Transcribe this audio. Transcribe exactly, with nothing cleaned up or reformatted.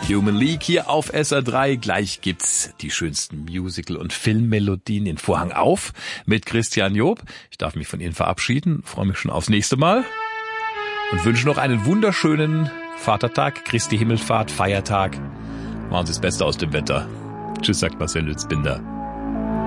Human League hier auf S R drei. Gleich gibt's die schönsten Musical- und Filmmelodien. Den Vorhang auf mit Christian Job. Ich darf mich von Ihnen verabschieden. Freue mich schon aufs nächste Mal. Und wünsche noch einen wunderschönen Vatertag, Christi Himmelfahrt, Feiertag. Machen Sie das Beste aus dem Wetter. Tschüss, sagt Marcel Lützbinder.